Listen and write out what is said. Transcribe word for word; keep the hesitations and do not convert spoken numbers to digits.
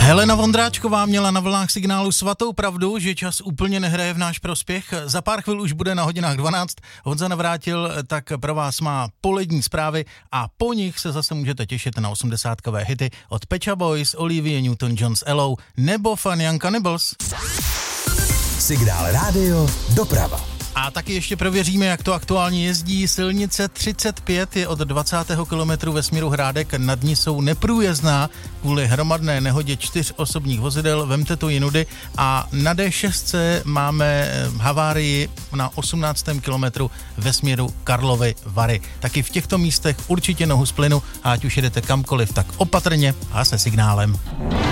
Helena Vondráčková měla na vlnách Signálu svatou pravdu, že čas úplně nehraje v náš prospěch. Za pár chvil už bude na hodinách dvanáct. Honza Navrátil tak pro vás má polední zprávy a po nich se zase můžete těšit na osmdesátkové hity od Pecha Boys, Olivia Newton-John s Elou nebo Fun Young Cannibals. Signál rádio doprava. A taky ještě prověříme, jak to aktuálně jezdí. Silnice třicet pět je od dvacátého kilometru ve směru Hrádek nad ní jsou neprůjezdná kvůli hromadné nehodě čtyř osobních vozidel. Vemte to jinudy. A na D šest máme havárii na osmnáctém kilometru ve směru Karlovy Vary. Taky v těchto místech určitě nohu z plynu a ať už jedete kamkoliv, tak opatrně a se signálem.